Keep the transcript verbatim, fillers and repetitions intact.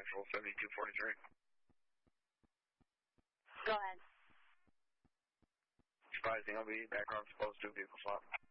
Central seventy-two forty-three. Go ahead. Surprising L B, background supposed to vehicle swap.